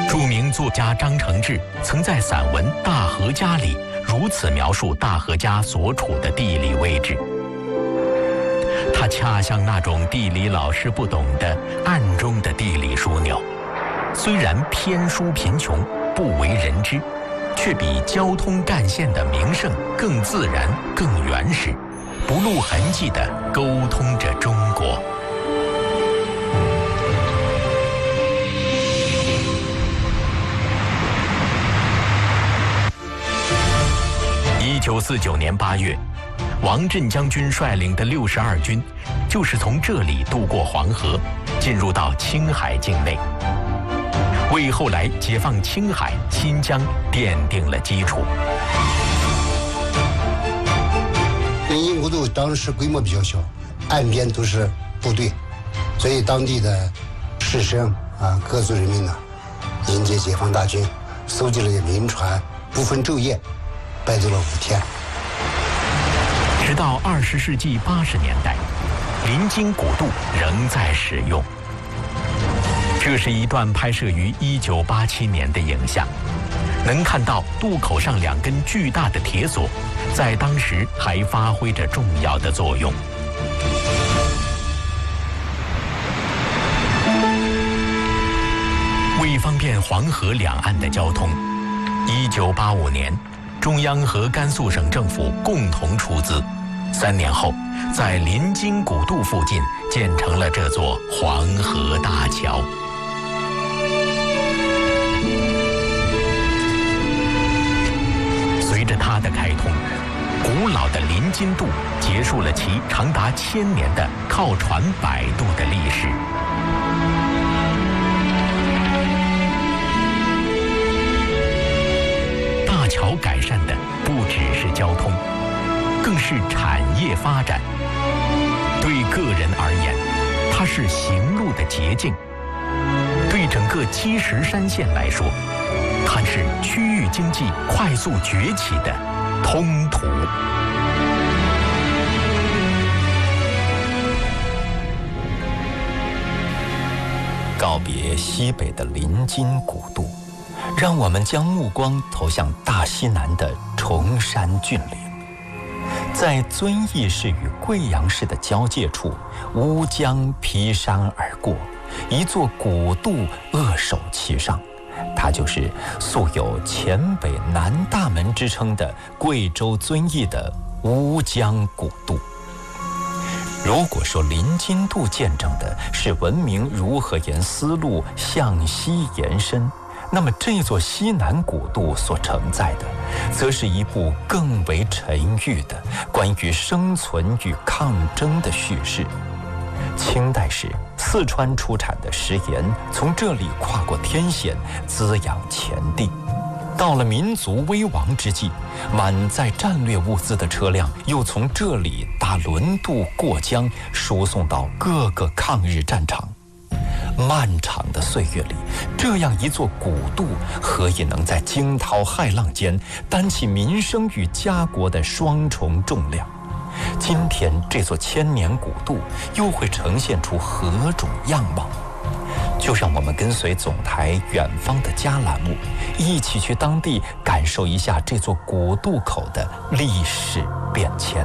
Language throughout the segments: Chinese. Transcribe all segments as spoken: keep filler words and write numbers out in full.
著名作家张承志曾在散文《大河家》里如此描述大河家所处的地理位置。它恰像那种地理老师不懂的暗中的地理枢纽，虽然偏疏贫穷，不为人知，却比交通干线的名胜更自然、更原始，不露痕迹地沟通着中国。一九四九年八月，王震将军率领的六十二军，就是从这里渡过黄河，进入到青海境内，为后来解放青海、新疆奠定了基础。 临津古渡当时规模比较小，岸边都是部队，所以当地的士绅啊、各族人民呢，迎接解放大军，搜集了些民船，不分昼夜，摆走了五天。 直到二十世纪八十年代，临津古渡仍在使用。这是一段拍摄于一九八七年的影像，能看到渡口上两根巨大的铁索，在当时还发挥着重要的作用。为方便黄河两岸的交通，一九八五年，中央和甘肃省政府共同出资，三年后，在临津古渡附近建成了这座黄河大桥。随着它的开通，古老的临津渡结束了其长达千年的靠船摆渡的历史。大桥改善的不只是交通，更是产业发展。对个人而言，它是行路的捷径；对整个积石山县来说，它是区域经济快速崛起的通途。 告别西北的临津古渡，让我们将目光投向大西南的崇山峻岭。在遵义市与贵阳市的交界处，乌江劈山而过，一座古渡扼守其上，它就是素有黔北南大门之称的贵州遵义的乌江古渡。如果说临津渡见证的是文明如何沿丝路向西延伸，那么这座西南古渡所承载的，则是一部更为沉郁的关于生存与抗争的叙事。清代时，四川出产的食盐从这里跨过天险，滋养前地。到了民族危亡之际，满载战略物资的车辆又从这里搭轮渡过江，输送到各个抗日战场。漫长的岁月里，这样一座古渡，何以能在惊涛骇浪间担起民生与家国的双重重量？今天这座千年古渡又会呈现出何种样貌？就让我们跟随总台远方的家栏目，一起去当地感受一下这座古渡口的历史变迁。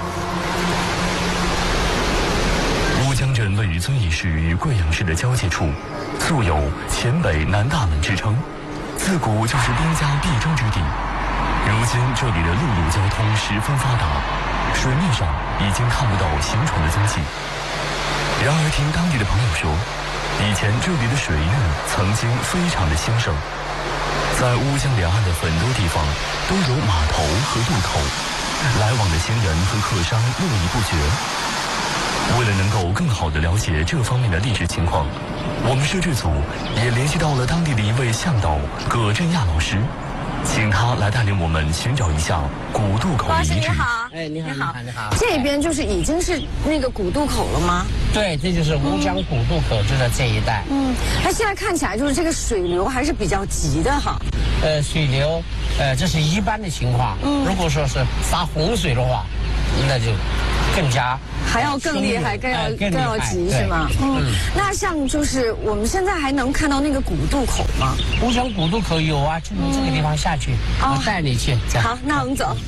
乌江镇位于遵义市与贵阳市的交界处，素有黔北南大门之称，自古就是兵家必争之地。如今这里的陆路交通十分发达，水面上已经看不到行船的踪迹。然而听当地的朋友说，以前这里的水运曾经非常的兴盛，在乌江两岸的很多地方都有码头和渡口，来往的行人和客商络绎不绝。为了能够更好地了解这方面的历史情况，我们摄制组也联系到了当地的一位向导葛振亚老师，请他来带领我们寻找一下古渡口的遗址。 哎，你好，你好，你好。 这边就是已经是那个古渡口了吗？ 对，这就是乌江古渡口，就在这一带。 嗯，它现在看起来就是这个水流还是比较急的哈。 呃，水流，呃，这是一般的情况。嗯，如果说是发洪水的话，那就更加还要更厉害，更要更要急是吗？嗯，那像就是我们现在还能看到那个古渡口吗？ 乌江古渡口有啊，就从这个地方下去，我带你去。 好，那我们走。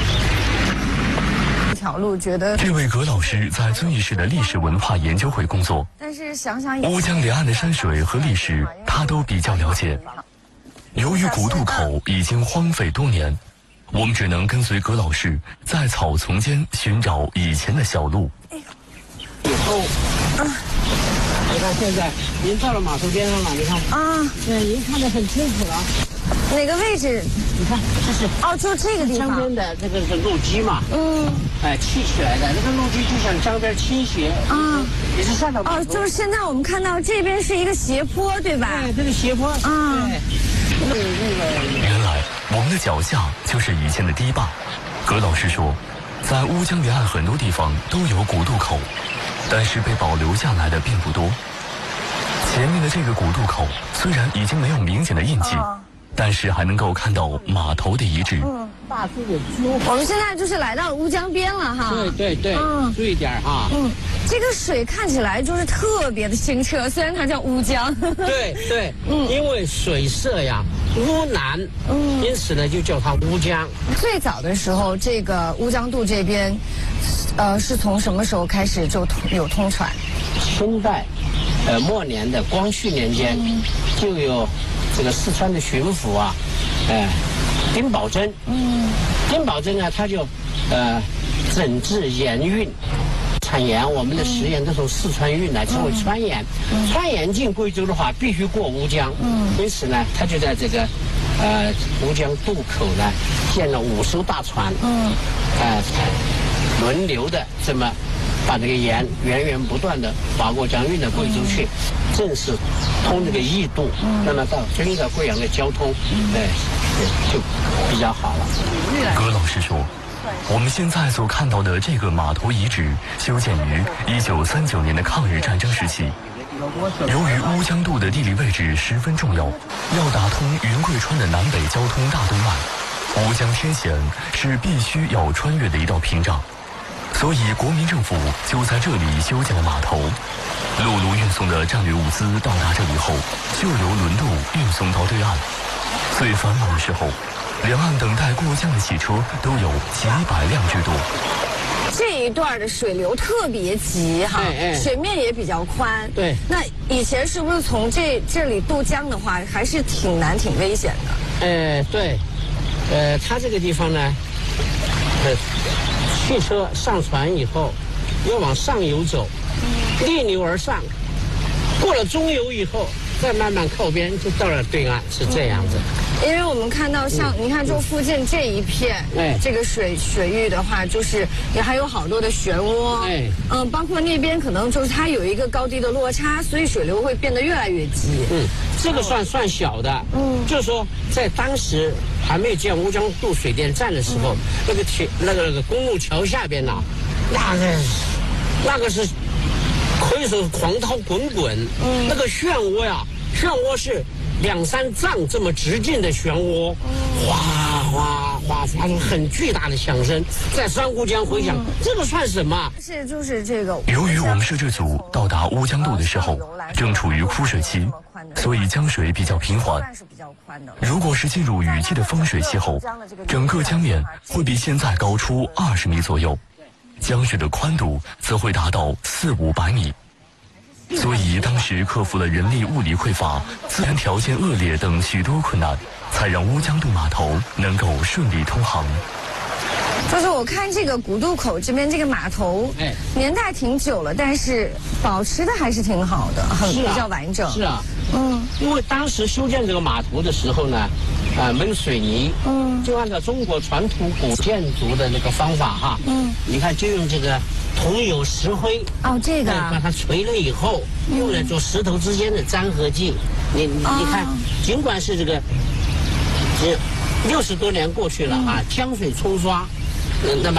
这条路觉得这位葛老师在遵义市的历史文化研究会工作， 但是想想乌江连岸的山水和历史，他都比较了解。由于古渡口已经荒废多年，我们只能跟随葛老师在草丛间寻找以前的小路。 以后，啊，你看现在您到了码头边上了，你看啊， 对，您看得很清楚了。 哪个位置？ 你看，这是哦，就这个地方。 江边的这个是路基嘛，嗯，哎，砌起来的，那个路基就像江边倾斜，啊，也是上到哦，就是现在我们看到这边是一个斜坡，对吧？ 对，这个斜坡，啊，对， 原来我们的脚下就是以前的堤坝。葛老师说，在乌江沿岸很多地方都有古渡口，但是被保留下来的并不多。前面的这个古渡口虽然已经没有明显的印记，但是还能够看到码头的遗址。 嗯，大树的揪。 我们现在就是来到乌江边了哈。 对对对，嗯，注意点哈。 嗯，这个水看起来就是特别的清澈，虽然它叫乌江。 对对，嗯，因为水色呀乌蓝，嗯，因此呢就叫它乌江。 最早的时候，这个乌江渡这边，呃，是从什么时候开始就通有通船？ 清代，呃末年的光绪年间，嗯、就有这个四川的巡抚啊，呃，丁宝桢，嗯，丁宝桢呢，他就呃整治盐运。产盐，我们的食盐都从四川运来，称为川盐。嗯、川盐进贵州的话，必须过乌江。嗯，因此呢，他就在这个呃乌江渡口呢，建了五艘大船。嗯，呃，轮流的这么把这个盐源源不断的划过江运到贵州去，正是通这个义渡，那么到整个贵阳的交通，对，就比较好了。 葛老师说。我们现在所看到的这个码头遗址，修建于一九三九年的抗日战争时期。由于乌江渡的地理位置十分重要，要打通云贵川的南北交通大动脉，乌江天险是必须要穿越的一道屏障。所以国民政府就在这里修建了码头。陆路运送的战略物资到达这里后，就由轮渡运送到对岸。最繁忙的时候，两岸等待过江的汽车都有几百辆之多。 这一段的水流特别急哈，哎哎水面也比较宽。 对， 那以前是不是从这这里渡江的话，还是挺难、挺危险的？ 呃，对，呃，它这个地方呢，呃，汽车上船以后要往上游走，逆流而上，过了中游以后，再慢慢靠边，就到了对岸，是这样子。 因为我们看到像，嗯、你看这附近这一片，哎，这个水水域的话，就是也还有好多的漩涡，哎，嗯，包括那边可能就是它有一个高低的落差，所以水流会变得越来越急。 嗯，这个算算小的，嗯，就是说在当时还没有建乌江渡水电站的时候，嗯、那个铁那个那个公路桥下边呢，那个那个是可以说是狂涛滚滚，嗯，那个漩涡呀，漩涡是。两三丈这么直径的漩涡，哗哗哗发出很巨大的响声，在珊瑚江回响。嗯、这个算什么？ 是就是这个。 由于我们摄制组到达乌江渡的时候，正处于枯水期，所以江水比较平缓。如果是进入雨季的丰水期后，整个江面会比现在高出二十米左右，江水的宽度则会达到四五百米。所以当时克服了人力物力匮乏、自然条件恶劣等许多困难，才让乌江渡码头能够顺利通航。 就是我看这个古渡口这边这个码头，哎，年代挺久了，但是保持的还是挺好的，很比较完整。 是啊，嗯，因为当时修建这个码头的时候呢，啊、呃，没有水泥，嗯，就按照中国传统古建筑的那个方法哈，嗯，你看就用这个桐油石灰， 哦，这个、 把它锤了以后，嗯、用来做石头之间的粘合剂。你你你看，哦、尽管是这个，这六十多年过去了啊，江水冲刷。嗯，那么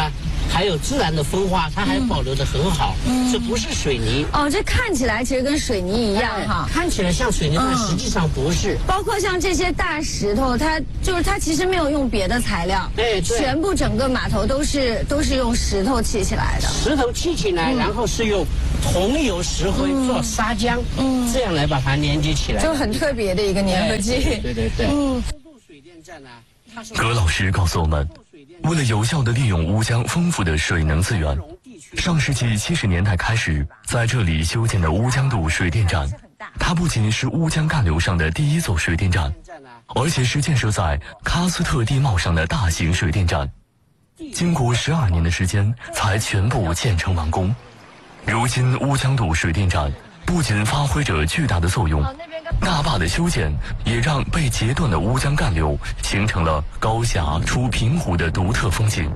还有自然的风化，它还保留得很好。嗯，这不是水泥。 哦，这看起来其实跟水泥一样哈， 看起来像水泥，但实际上不是。 包括像这些大石头，它就是它其实没有用别的材料， 哎， 全部整个码头都是都是用石头砌起来的。 石头砌起来，然后是用桐油石灰做砂浆，嗯，这样来把它连接起来， 就很特别的一个粘合剂。 对对对。嗯，水电站呢，它是。 葛老师告诉我们，为了有效地利用乌江丰富的水能资源，上世纪七十年代开始，在这里修建的乌江渡水电站，它不仅是乌江干流上的第一座水电站，而且是建设在喀斯特地貌上的大型水电站。经过十二年的时间，才全部建成完工。如今乌江渡水电站不仅发挥着巨大的作用，大坝的修建也让被截断的乌江干流形成了高峡出平湖的独特风景。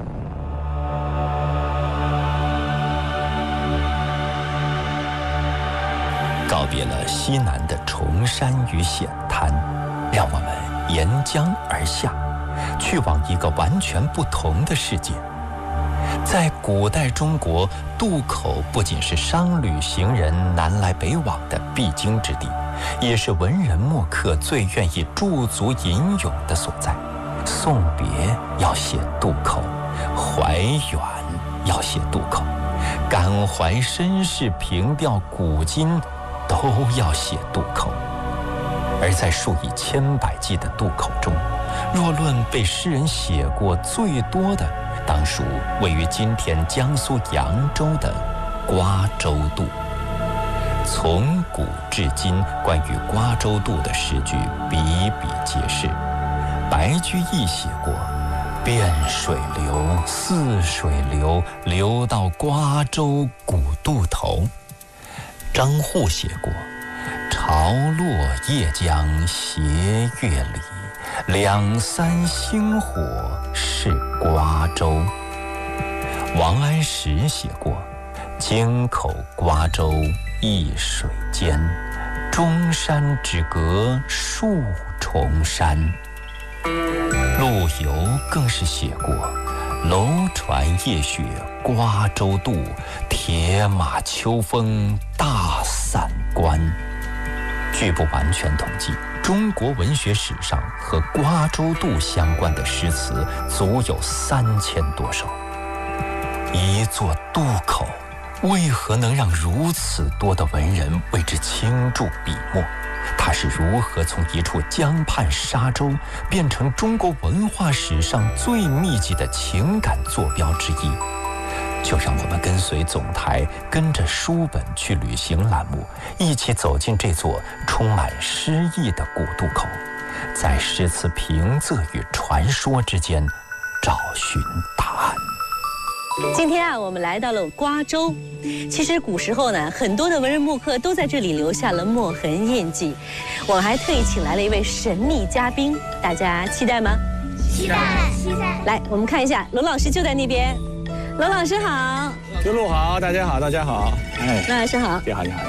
告别了西南的崇山与险滩，让我们沿江而下，去往一个完全不同的世界。在古代中国，渡口不仅是商旅行人南来北往的必经之地，也是文人墨客最愿意驻足吟咏的所在。送别要写渡口，怀远要写渡口，感怀身世，凭吊古今，都要写渡口。而在数以千百计的渡口中，若论被诗人写过最多的，当属位于今天江苏扬州的瓜州渡。从古至今，关于瓜州渡的诗句比比皆是。白居易写过“汴水流，泗水流，流到瓜州古渡头”。张祜写过“潮落夜江斜月里，两三星火是瓜州”。王安石写过“京口瓜州一水间，中山只隔数重山”。陆游更是写过“楼船夜雪瓜州渡，铁马秋风大散关”。据不完全统计，中国文学史上和瓜州渡相关的诗词足有三千多首。一座渡口，为何能让如此多的文人为之倾注笔墨？它是如何从一处江畔沙洲变成中国文化史上最密集的情感坐标之一？就让我们跟随总台跟着书本去旅行栏目，一起走进这座充满诗意的古渡口，在诗词平仄与传说之间找寻答案。 今天啊，我们来到了瓜州。其实古时候呢，很多的文人墨客都在这里留下了墨痕印记。我们还特意请来了一位神秘嘉宾，大家期待吗？ 期待，期待。 来，我们看一下，龙老师就在那边。龙老师好。 刘璐好，大家好，大家好。 哎，龙老师好。 你好，你好。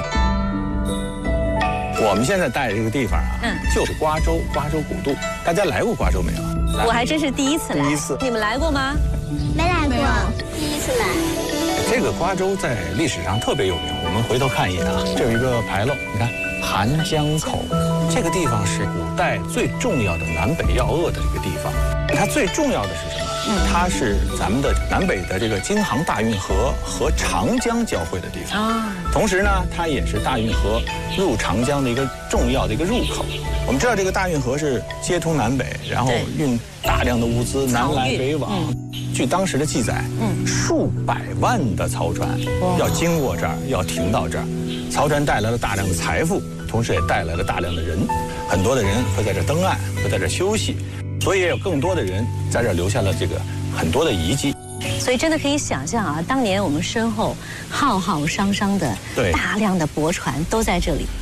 我们现在待的这个地方啊，嗯，就是瓜州，瓜州古渡。大家来过瓜州没有？ 我还真是第一次来。 第一次。 你们来过吗？ 没来过，第一次来。 这个瓜州在历史上特别有名，我们回头看一眼啊，这有一个牌楼，你看韩江口，这个地方是古代最重要的南北要扼的一个地方。它最重要的是什么？嗯，它是咱们的南北的这个京杭大运河和长江交汇的地方啊。同时呢，它也是大运河入长江的一个重要的一个入口。我们知道这个大运河是接通南北，然后运大量的物资南来北往。据当时的记载，嗯，数百万的漕船要经过这儿，要停到这儿。漕船带来了大量的财富，同时也带来了大量的人，很多的人会在这儿登岸，会在这儿休息，所以也有更多的人在这儿留下了这个很多的遗迹。 所以真的可以想象啊，当年我们身后浩浩汤汤的大量的驳船都在这里。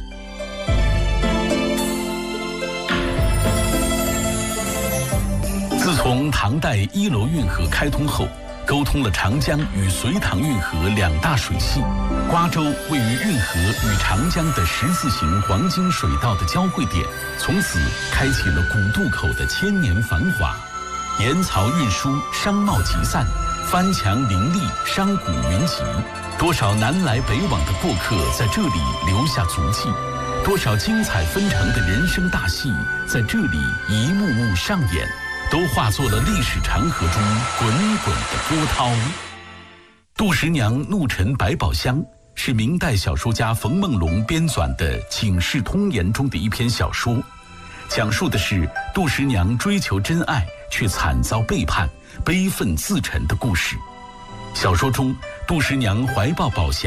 自从唐代一楼运河开通后，沟通了长江与隋唐运河两大水系，瓜州位于运河与长江的十字形黄金水道的交汇点，从此开启了古渡口的千年繁华。盐漕运输，商贸集散， 翻墙林立，山谷云集，多少南来北往的过客在这里留下足迹，多少精彩纷呈的人生大戏在这里一幕幕上演，都化作了历史长河中滚滚的波涛。杜十娘怒沉百宝箱是明代小说家冯梦龙编纂的《警世通言》中的一篇小说，讲述的是杜十娘追求真爱却惨遭背叛，悲愤自沉的故事。小说中，杜十娘怀抱宝匣